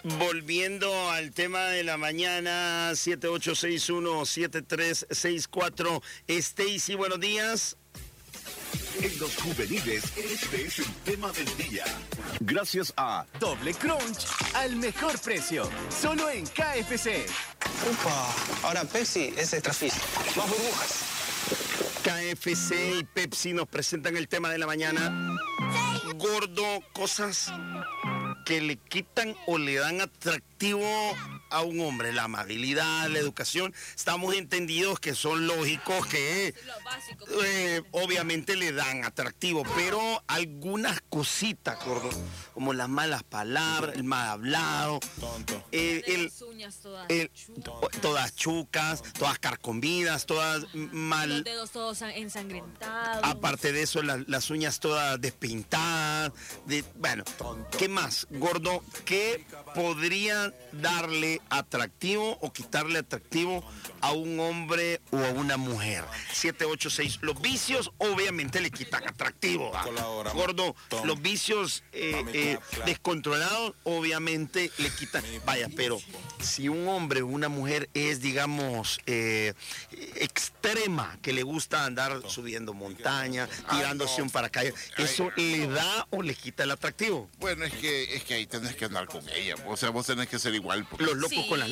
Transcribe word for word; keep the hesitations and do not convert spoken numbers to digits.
Volviendo al tema de la mañana, siete ocho seis uno siete tres seis cuatro. Stacy, buenos días. En los juveniles, este es el tema del día. Gracias a Doble Crunch al mejor precio. Solo en K F C. Upa, ahora Pepsi es extra fizz. Más burbujas. K F C y Pepsi nos presentan el tema de la mañana. Gordo, cosas que le quitan o le dan atractivo a un hombre. La amabilidad, la educación. Estamos entendidos que son lógicos, que eh, obviamente le dan atractivo, pero algunas cositas, gordo, como las malas palabras, el mal hablado, eh, el, las uñas todas, el, chucas. todas chucas, todas carcomidas, todas mal... Los dedos todos ensangrentados. Aparte de eso, la, las uñas todas despintadas. De, bueno, ¿qué más, gordo? ¿Qué podría darle atractivo o quitarle atractivo a un hombre o a una mujer? siete ocho seis. Los vicios obviamente le quitan atractivo. ¿Va? Gordo, los vicios eh, eh, descontrolados obviamente le quitan. Vaya, pero si un hombre o una mujer es, digamos, eh, extrema, que le gusta andar subiendo montaña, tirándose un paracaídas, ¿eso le da o le quita el atractivo? Bueno, es que, es que ahí tenés que andar con ella. O sea, vos tenés que ser igual. Porque... Los locos Sí. con las